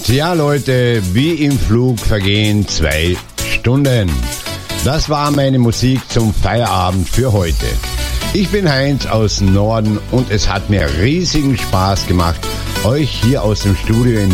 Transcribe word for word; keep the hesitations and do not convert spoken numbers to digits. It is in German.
Ja Leute, wie im Flug vergehen zwei Stunden. Das war meine Musik zum Feierabend für heute. Ich bin Heinz aus dem Norden und es hat mir riesigen Spaß gemacht, euch hier aus dem Studio in